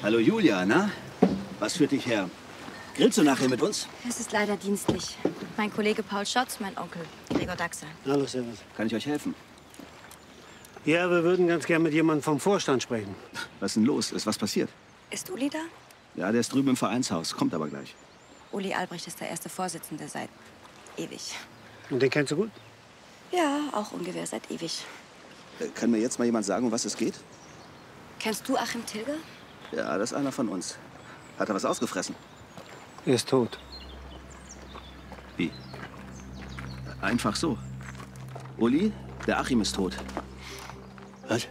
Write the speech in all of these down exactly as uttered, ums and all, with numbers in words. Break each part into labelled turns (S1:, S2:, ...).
S1: Hallo Julia, na? Was führt dich her? Grillst du nachher mit uns?
S2: Es ist leider dienstlich. Mein Kollege Paul Schotz, mein Onkel Gregor Daxer.
S3: Hallo, servus.
S1: Kann ich euch helfen?
S3: Ja, wir würden ganz gern mit jemandem vom Vorstand sprechen.
S1: Was ist denn los? Ist was passiert?
S2: Ist Uli da?
S1: Ja, der ist drüben im Vereinshaus. Kommt aber gleich.
S2: Uli Albrecht ist der erste Vorsitzende seit ewig.
S3: Und den kennst du gut?
S2: Ja, auch ungefähr seit ewig.
S1: Äh, Kann mir jetzt mal jemand sagen, um was es geht?
S2: Kennst du Achim Tilger?
S1: Ja, das ist einer von uns. Hat er was ausgefressen?
S3: Er ist tot.
S1: Wie? Einfach so. Uli, der Achim ist tot.
S4: Was?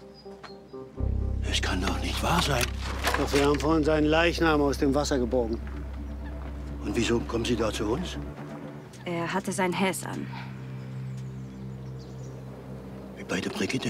S4: Das kann doch nicht wahr sein.
S3: Doch wir haben vorhin seinen Leichnam aus dem Wasser geborgen.
S4: Und wieso kommen Sie da zu uns?
S2: Er hatte sein Häs an.
S4: Wie bei der Brigitte.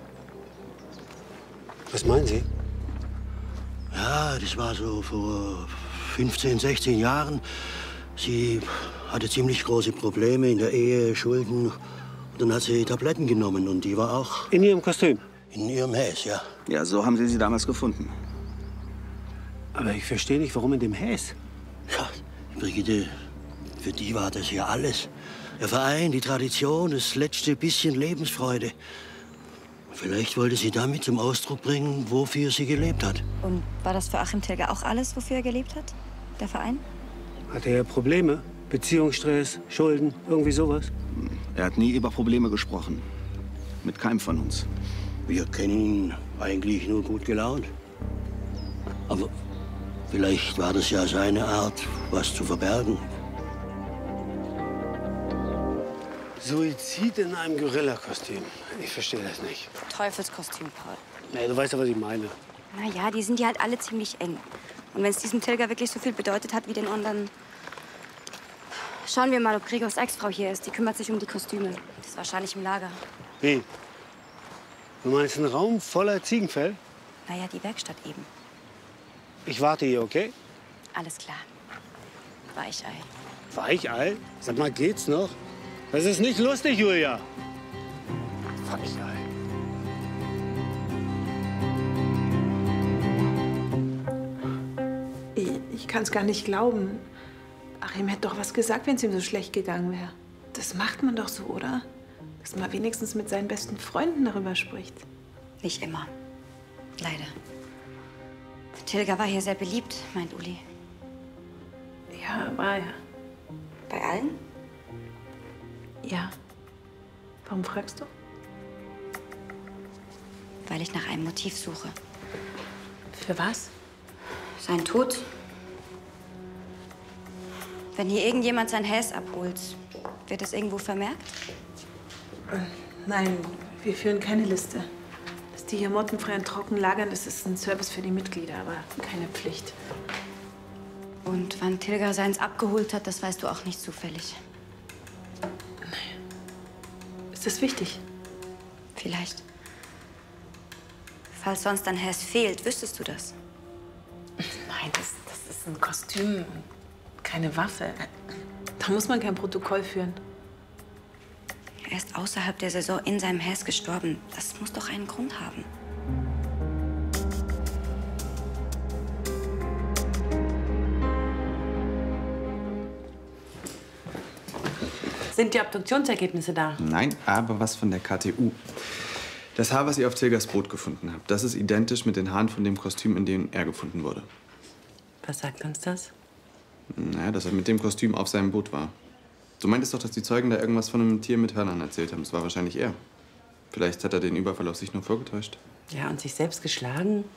S3: Was meinen Sie?
S4: Ja, das war so vor fünfzehn, sechzehn Jahren. Sie hatte ziemlich große Probleme in der Ehe, Schulden. Und dann hat sie Tabletten genommen und die war auch
S3: In Ihrem Kostüm.
S4: in ihrem Häs, ja.
S1: Ja, so haben sie sie damals gefunden.
S3: Aber ich verstehe nicht, warum in dem Häs.
S4: Ja, Brigitte, für die war das ja alles. Der Verein, die Tradition, das letzte bisschen Lebensfreude. Vielleicht wollte sie damit zum Ausdruck bringen, wofür sie gelebt hat.
S2: Und war das für Achim Tilger auch alles, wofür er gelebt hat? Der Verein?
S3: Hatte er Probleme? Beziehungsstress, Schulden, irgendwie sowas?
S1: Er hat nie über Probleme gesprochen. Mit keinem von uns.
S4: Wir kennen ihn eigentlich nur gut gelaunt. Aber vielleicht war das ja seine Art, was zu verbergen.
S3: Suizid in einem Gorilla-Kostüm. Ich verstehe das nicht.
S2: Teufelskostüm, Paul.
S3: Nee, du weißt ja, was ich meine.
S2: Na ja, die sind ja halt alle ziemlich eng. Und wenn es diesem Tilger wirklich so viel bedeutet hat wie den anderen... Schauen wir mal, ob Gregors Ex-Frau hier ist. Die kümmert sich um die Kostüme. Die ist wahrscheinlich im Lager.
S3: Wie? Du meinst einen Raum voller Ziegenfell?
S2: Naja, die Werkstatt eben.
S3: Ich warte hier, okay?
S2: Alles klar. Weichei.
S3: Weichei? Sag mal, geht's noch? Das ist nicht lustig, Julia. Weichei.
S5: Ich, ich kann es gar nicht glauben. Achim hätte doch was gesagt, wenn es ihm so schlecht gegangen wäre. Das macht man doch so, oder? Dass man wenigstens mit seinen besten Freunden darüber spricht.
S2: Nicht immer. Leider. Tilger war hier sehr beliebt, meint Uli.
S5: Ja, war er.
S2: Bei allen?
S5: Ja. Warum fragst du?
S2: Weil ich nach einem Motiv suche.
S5: Für was?
S2: Sein Tod. Wenn hier irgendjemand sein Häs abholt, wird es irgendwo vermerkt?
S5: Nein, wir führen keine Liste. Dass die hier mottenfrei und trocken lagern, das ist ein Service für die Mitglieder, aber keine Pflicht.
S2: Und wann Tilger seins abgeholt hat, das weißt du auch nicht zufällig.
S5: Ist das wichtig?
S2: Vielleicht. Falls sonst ein Häs fehlt, wüsstest du das?
S5: Nein, das, das ist ein Kostüm und keine Waffe. Da muss man kein Protokoll führen.
S2: Er ist außerhalb der Saison in seinem Häs gestorben. Das muss doch einen Grund haben.
S6: Sind die Obduktionsergebnisse da?
S7: Nein, aber was von der K T U. Das Haar, was ihr auf Tilgers Boot gefunden habt, das ist identisch mit den Haaren von dem Kostüm, in dem er gefunden wurde.
S6: Was sagt uns das?
S7: Naja, dass er mit dem Kostüm auf seinem Boot war. Du meintest doch, dass die Zeugen da irgendwas von einem Tier mit Hörnern erzählt haben. Das war wahrscheinlich er. Vielleicht hat er den Überfall auf sich nur vorgetäuscht.
S6: Ja, und sich selbst geschlagen?